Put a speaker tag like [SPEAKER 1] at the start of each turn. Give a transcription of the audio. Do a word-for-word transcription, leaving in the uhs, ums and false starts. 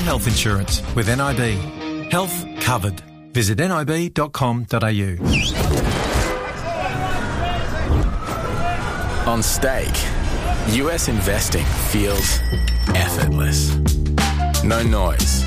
[SPEAKER 1] health insurance with N I B. Health covered. Visit nib dot com dot a u.
[SPEAKER 2] On Stake, U S investing feels effortless. No noise,